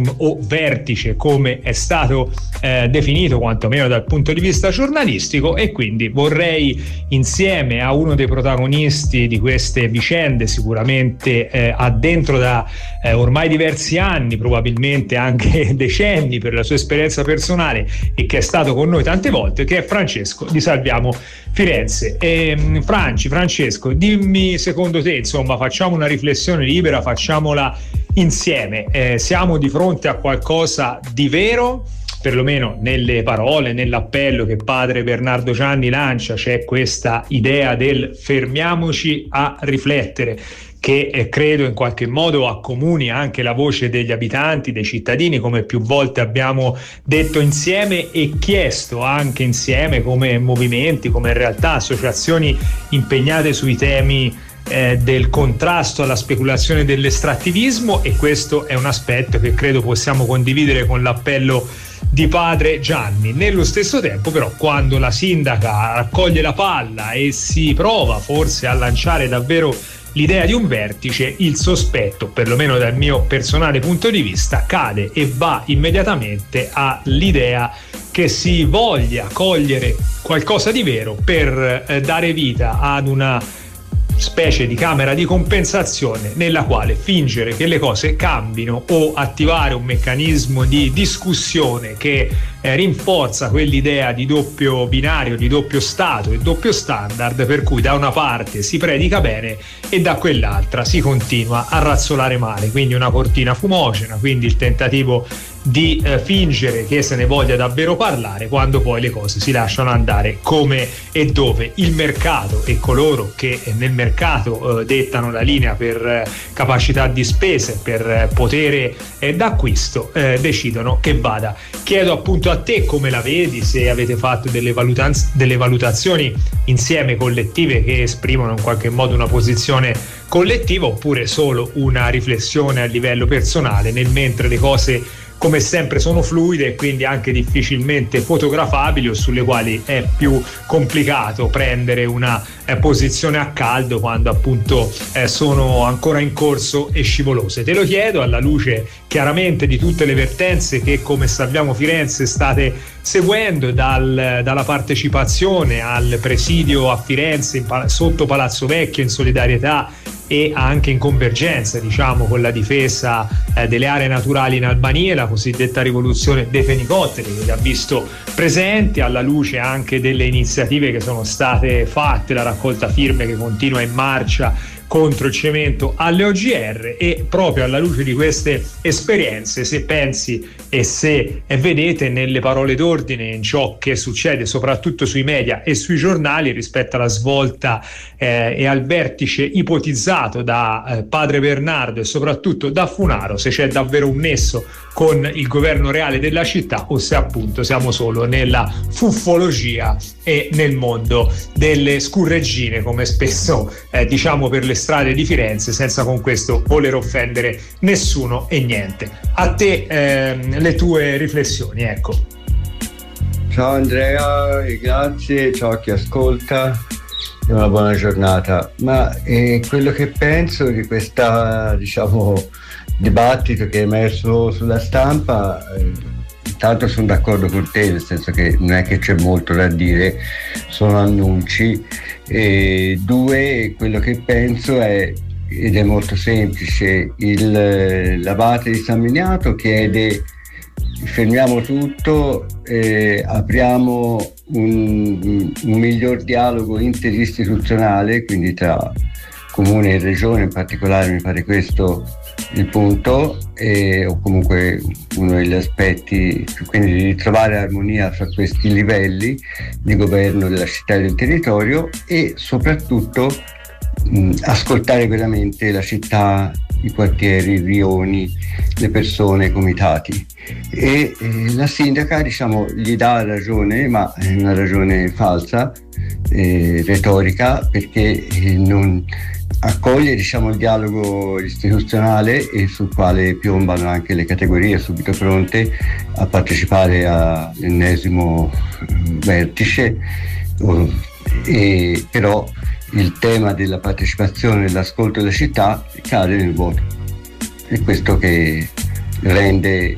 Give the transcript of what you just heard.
o vertice, come è stato definito quantomeno dal punto di vista giornalistico, e quindi vorrei, insieme a uno dei protagonisti di queste vicende, sicuramente addentro da ormai diversi anni, probabilmente anche decenni per la sua esperienza personale, e che è stato con noi tante volte, che è Francesco di Salviamo Firenze. Francesco, dimmi, secondo te, insomma, facciamo una riflessione libera, facciamola insieme. Siamo di fronte a qualcosa di vero, perlomeno nelle parole, nell'appello che padre Bernardo Gianni lancia, c'è questa idea del fermiamoci a riflettere, che credo in qualche modo accomuni anche la voce degli abitanti, dei cittadini, come più volte abbiamo detto insieme e chiesto anche insieme, come movimenti, come in realtà associazioni impegnate sui temi del contrasto alla speculazione dell'estrattivismo, e questo è un aspetto che credo possiamo condividere con l'appello di padre Gianni. Nello stesso tempo, però, quando la sindaca raccoglie la palla e si prova forse a lanciare davvero l'idea di un vertice, il sospetto, perlomeno dal mio personale punto di vista, cade e va immediatamente all'idea che si voglia cogliere qualcosa di vero per dare vita ad una specie di camera di compensazione nella quale fingere che le cose cambino o attivare un meccanismo di discussione che rinforza quell'idea di doppio binario, di doppio stato e doppio standard, per cui da una parte si predica bene e da quell'altra si continua a razzolare male, quindi una cortina fumogena, quindi il tentativo di fingere che se ne voglia davvero parlare, quando poi le cose si lasciano andare come e dove il mercato e coloro che nel mercato dettano la linea per capacità di spese, per potere d'acquisto, decidono che vada. Chiedo appunto a te come la vedi, se avete fatto delle valutazioni insieme collettive che esprimono in qualche modo una posizione collettiva, oppure solo una riflessione a livello personale, nel mentre le cose come sempre sono fluide e quindi anche difficilmente fotografabili, o sulle quali è più complicato prendere una posizione a caldo quando appunto sono ancora in corso e scivolose. Te lo chiedo alla luce chiaramente di tutte le vertenze che come Salviamo Firenze state seguendo, dalla partecipazione al presidio a Firenze sotto Palazzo Vecchio in solidarietà e anche in convergenza, diciamo, con la difesa delle aree naturali in Albania, la cosiddetta rivoluzione dei fenicotteri, che li ha visto presenti, alla luce anche delle iniziative che sono state fatte, la raccolta firme che continua in marcia contro il cemento alle OGR, e proprio alla luce di queste esperienze, se pensi e se vedete nelle parole d'ordine in ciò che succede soprattutto sui media e sui giornali rispetto alla svolta e al vertice ipotizzato da padre Bernardo e soprattutto da Funaro, se c'è davvero un nesso con il governo reale della città o se appunto siamo solo nella fuffologia e nel mondo delle scurreggine, come spesso diciamo per le strade di Firenze, senza con questo voler offendere nessuno e niente. A te le tue riflessioni, ecco. Ciao Andrea, grazie, ciao a chi ascolta e una buona giornata. Ma quello che penso di questa, diciamo, dibattito che è emerso sulla stampa, intanto sono d'accordo con te, nel senso che non è che c'è molto da dire, sono annunci. E due, quello che penso è, ed è molto semplice, l'abate di San Miniato chiede: fermiamo tutto, apriamo un miglior dialogo interistituzionale, quindi tra comune e regione in particolare, mi pare questo il punto, o comunque uno degli aspetti, quindi di ritrovare armonia fra questi livelli di governo della città e del territorio, e soprattutto ascoltare veramente la città, i quartieri, i rioni, le persone, i comitati. E la sindaca, diciamo, gli dà ragione, ma è una ragione falsa, retorica, perché non accoglie, diciamo, il dialogo istituzionale, e sul quale piombano anche le categorie subito pronte a partecipare all'ennesimo vertice, però il tema della partecipazione e dell'ascolto della città cade nel vuoto. È questo che rende